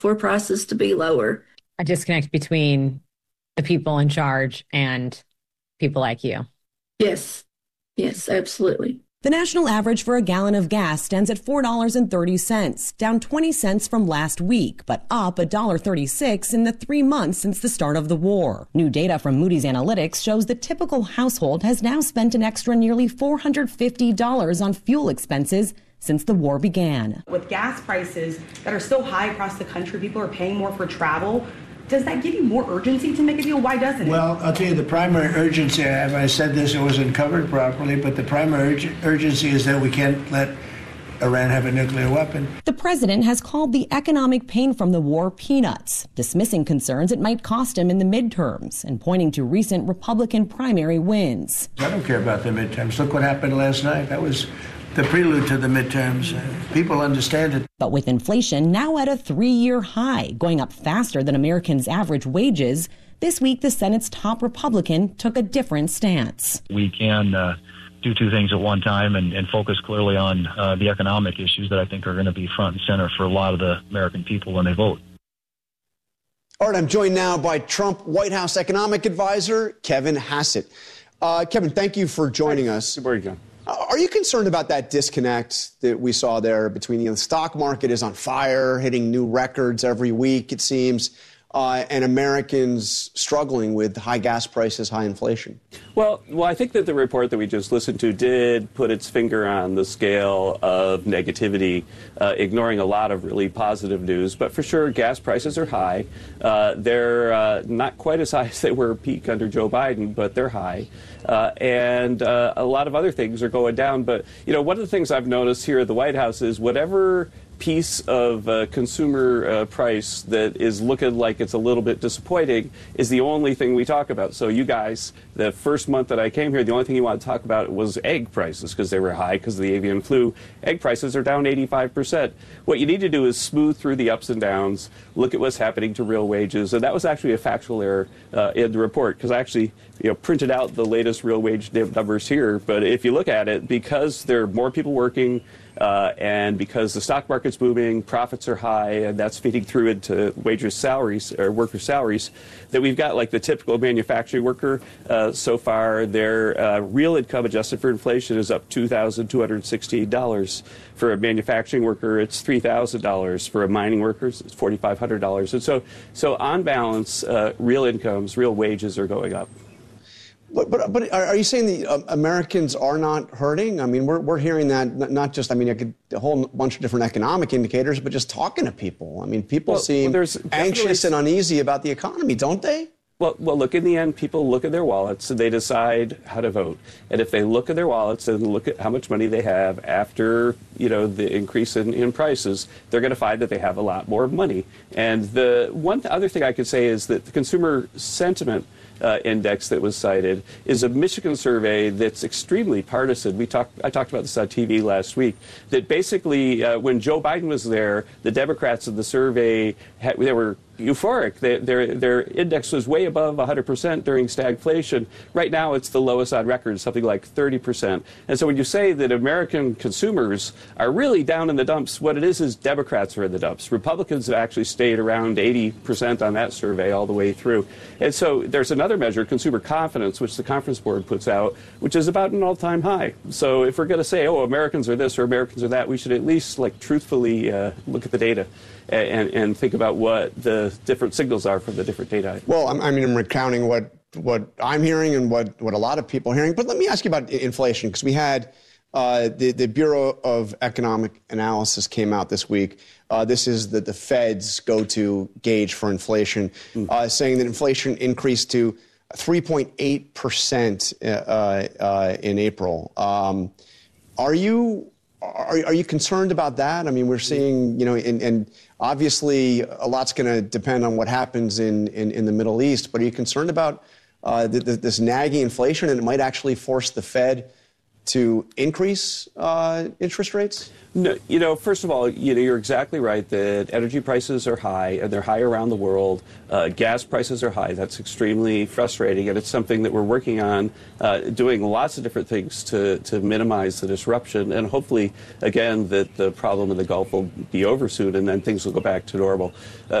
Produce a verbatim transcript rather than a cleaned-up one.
for prices to be lower. A disconnect between the people in charge and people like you. Yes. Yes, absolutely. The national average for a gallon of gas stands at four dollars and thirty cents, down twenty cents from last week, but up one dollar and thirty-six cents in the three months since the start of the war. New data from Moody's Analytics shows the typical household has now spent an extra nearly four hundred fifty dollars on fuel expenses since the war began. With gas prices that are so high across the country, people are paying more for travel. Does that give you more urgency to make a deal? Why doesn't it? Well, I'll tell you, the primary urgency, if I said this, it wasn't covered properly, but the primary urg- urgency is that we can't let Iran have a nuclear weapon. The president has called the economic pain from the war peanuts, dismissing concerns it might cost him in the midterms and pointing to recent Republican primary wins. I don't care about the midterms. Look what happened last night. That was the prelude to the midterms. People understand it. But with inflation now at a three-year high, going up faster than Americans' average wages, this week the Senate's top Republican took a different stance. We can uh, do two things at one time and, and focus clearly on uh, the economic issues that I think are going to be front and center for a lot of the American people when they vote. All right, I'm joined now by Trump White House economic advisor, Kevin Hassett. Uh, Kevin, thank you for joining Hi. us. Good morning, John. Are you concerned about that disconnect that we saw there between you know, the stock market is on fire, hitting new records every week, it seems, uh, and Americans struggling with high gas prices, high inflation? Well, well, I think that the report that we just listened to did put its finger on the scale of negativity, uh, ignoring a lot of really positive news. But for sure, gas prices are high. Uh, they're uh, not quite as high as they were peak under Joe Biden, but they're high. Uh, and uh, a lot of other things are going down. But, you know, one of the things I've noticed here at the White House is whatever piece of uh, consumer uh, price that is looking like it's a little bit disappointing is the only thing we talk about. So you guys, the first month that I came here, the only thing you want to talk about was egg prices because they were high because of the avian flu. Egg prices are down eighty-five percent. What you need to do is smooth through the ups and downs, look at what's happening to real wages. And that was actually a factual error uh, in the report because I actually you know, printed out the latest real wage numbers here. But if you look at it, because there are more people working, Uh, and because the stock market's booming, profits are high, and that's feeding through into wages, salaries, or worker salaries, that we've got like the typical manufacturing worker. Uh, so far, their uh, real income adjusted for inflation is up two thousand two hundred sixteen dollars. For a manufacturing worker, it's three thousand dollars. For a mining worker, it's four thousand five hundred dollars. And so, so on balance, uh, real incomes, real wages are going up. But, but, but are you saying the uh, Americans are not hurting? I mean, we're, we're hearing that not just, I mean, I could, a whole bunch of different economic indicators, but just talking to people. I mean, people well, seem well, anxious and uneasy about the economy, don't they? Well, well, look, in the end, people look at their wallets and they decide how to vote. And if they look at their wallets and look at how much money they have after, you know, the increase in, in prices, they're going to find that they have a lot more money. And the one other thing I could say is that the consumer sentiment Uh, index that was cited is a Michigan survey that's extremely partisan. We talked, I talked about this on T V last week, that basically uh, when Joe Biden was there, the Democrats in the survey, had, they were euphoric. They, their, their index was way above one hundred percent during stagflation. Right now, it's the lowest on record, something like thirty percent. And so when you say that American consumers are really down in the dumps, what it is is Democrats are in the dumps. Republicans have actually stayed around eighty percent on that survey all the way through. And so there's another measure, consumer confidence, which the Conference Board puts out, which is about an all-time high. So if we're going to say, oh, Americans are this or Americans are that, we should at least like truthfully uh, look at the data and, and think about what the different signals are from the different data. Well, I'm, I mean, I'm recounting what, what I'm hearing and what, what a lot of people are hearing. But let me ask you about inflation, because we had uh, the, the Bureau of Economic Analysis came out this week. Uh, this is the, the Fed's go-to gauge for inflation, mm. uh, saying that inflation increased to three point eight percent uh, uh, in April. Um, are you are, are you concerned about that? I mean, we're seeing, you know, and, and obviously a lot's going to depend on what happens in, in, in the Middle East, but are you concerned about uh, the, the, this nagging inflation, and it might actually force the Fed to increase uh, interest rates? No, you know, first of all, you know, you're exactly right that energy prices are high, and they're high around the world. Uh, gas prices are high. That's extremely frustrating, and it's something that we're working on, uh, doing lots of different things to, to minimize the disruption, and hopefully, again, that the problem in the Gulf will be over soon, and then things will go back to normal. Uh,